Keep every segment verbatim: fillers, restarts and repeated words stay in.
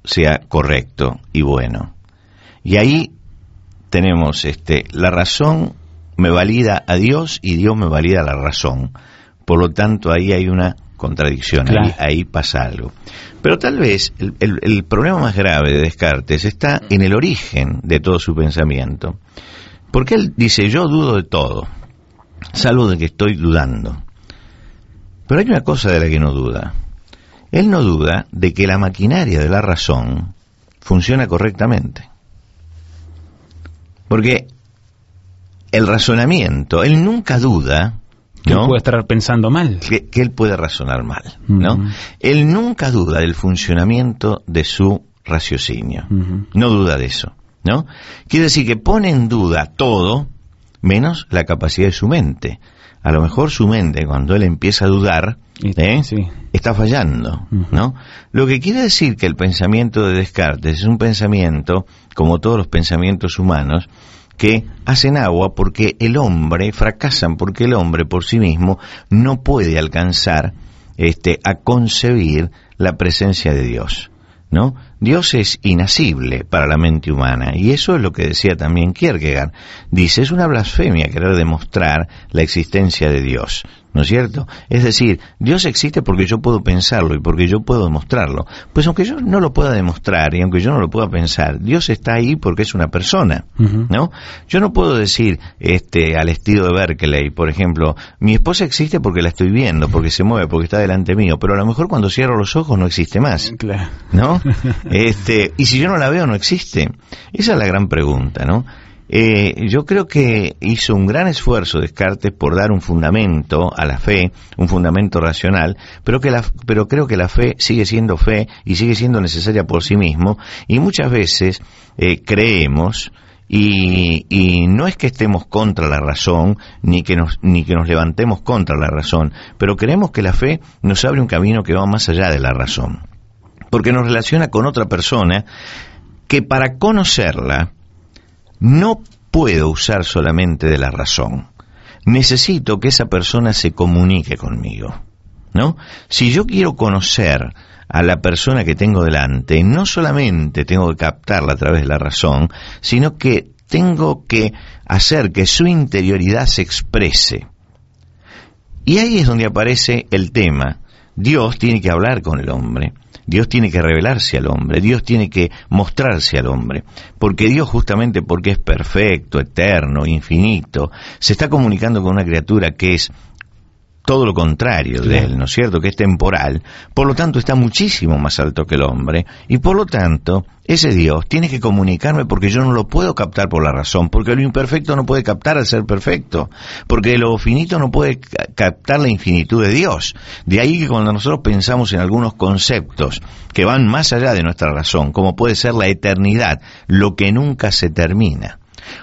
sea correcto y bueno. Y ahí tenemos este la razón me valida a Dios y Dios me valida la razón. Por lo tanto, ahí hay una contradicción, claro. ahí, ahí pasa algo. Pero tal vez el, el, el problema más grave de Descartes está en el origen de todo su pensamiento. Porque él dice, yo dudo de todo, salvo de que estoy dudando. Pero hay una cosa de la que no duda. Él no duda de que la maquinaria de la razón funciona correctamente. Porque el razonamiento, él nunca duda, que ¿no? él puede estar pensando mal. Que, que él puede razonar mal, ¿no? Uh-huh. Él nunca duda del funcionamiento de su raciocinio. Uh-huh. No duda de eso, ¿no? Quiere decir que pone en duda todo, menos la capacidad de su mente. A lo mejor su mente, cuando él empieza a dudar, ¿eh? sí. está fallando, uh-huh. ¿no? Lo que quiere decir que el pensamiento de Descartes es un pensamiento, como todos los pensamientos humanos, que hacen agua porque el hombre, fracasan porque el hombre por sí mismo no puede alcanzar este, a concebir la presencia de Dios, ¿no? Dios es inasible para la mente humana, y eso es lo que decía también Kierkegaard. Dice, es una blasfemia querer demostrar la existencia de Dios, ¿no es cierto? Es decir, Dios existe porque yo puedo pensarlo y porque yo puedo demostrarlo. Pues aunque yo no lo pueda demostrar y aunque yo no lo pueda pensar, Dios está ahí porque es una persona, uh-huh. ¿no? Yo no puedo decir, este, al estilo de Berkeley, por ejemplo, mi esposa existe porque la estoy viendo, porque se mueve, porque está delante mío, pero a lo mejor cuando cierro los ojos no existe más, claro. ¿no? Este, y si yo no la veo, no existe. Esa es la gran pregunta, ¿no? Eh, yo creo que hizo un gran esfuerzo Descartes por dar un fundamento a la fe, un fundamento racional, pero que la, pero creo que la fe sigue siendo fe y sigue siendo necesaria por sí mismo, y muchas veces eh, creemos, y, y no es que estemos contra la razón, ni que nos, ni que nos levantemos contra la razón, pero creemos que la fe nos abre un camino que va más allá de la razón, porque nos relaciona con otra persona que para conocerla no puedo usar solamente de la razón. Necesito que esa persona se comunique conmigo, ¿no? Si yo quiero conocer a la persona que tengo delante, no solamente tengo que captarla a través de la razón, sino que tengo que hacer que su interioridad se exprese. Y ahí es donde aparece el tema. Dios tiene que hablar con el hombre. Dios tiene que revelarse al hombre, Dios tiene que mostrarse al hombre, porque Dios, justamente porque es perfecto, eterno, infinito, se está comunicando con una criatura que es todo lo contrario de él, ¿no es cierto?, que es temporal, por lo tanto está muchísimo más alto que el hombre, y por lo tanto ese Dios tiene que comunicarme porque yo no lo puedo captar por la razón, porque lo imperfecto no puede captar al ser perfecto, porque lo finito no puede captar la infinitud de Dios. De ahí que cuando nosotros pensamos en algunos conceptos que van más allá de nuestra razón, como puede ser la eternidad, lo que nunca se termina,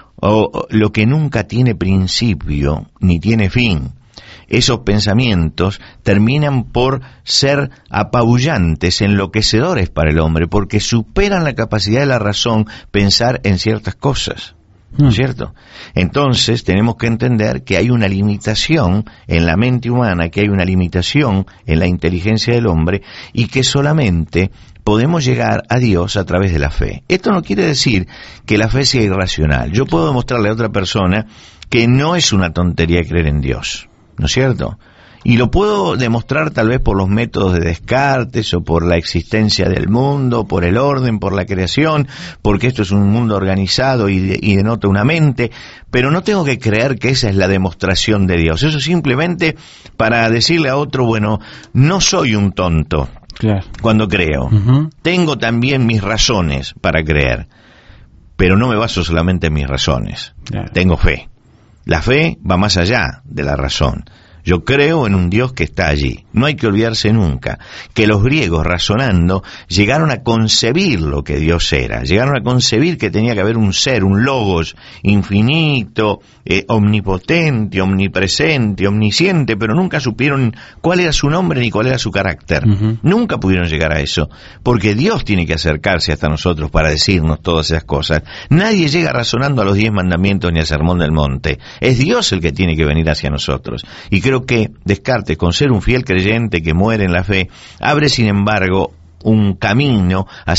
o lo que nunca tiene principio ni tiene fin, esos pensamientos terminan por ser apabullantes, enloquecedores para el hombre, porque superan la capacidad de la razón pensar en ciertas cosas, ¿no es cierto? Entonces tenemos que entender que hay una limitación en la mente humana, que hay una limitación en la inteligencia del hombre, y que solamente podemos llegar a Dios a través de la fe. Esto no quiere decir que la fe sea irracional. Yo puedo demostrarle a otra persona que no es una tontería creer en Dios, ¿no es cierto? Y lo puedo demostrar tal vez por los métodos de Descartes, o por la existencia del mundo, por el orden, por la creación, porque esto es un mundo organizado y, de, y denota una mente, pero no tengo que creer que esa es la demostración de Dios. Eso simplemente para decirle a otro, bueno, no soy un tonto, claro, cuando creo. Uh-huh. Tengo también mis razones para creer, pero no me baso solamente en mis razones. Claro. Tengo fe. La fe va más allá de la razón. Yo creo en un Dios que está allí. No hay que olvidarse nunca que los griegos, razonando, llegaron a concebir lo que Dios era. Llegaron a concebir que tenía que haber un ser, un logos infinito, eh, omnipotente, omnipresente, omnisciente, pero nunca supieron cuál era su nombre ni cuál era su carácter. Uh-huh. Nunca pudieron llegar a eso, porque Dios tiene que acercarse hasta nosotros para decirnos todas esas cosas. Nadie llega razonando a los diez mandamientos ni al sermón del monte. Es Dios el que tiene que venir hacia nosotros. Y creo que Descartes, con ser un fiel creyente que muere en la fe, abre sin embargo un camino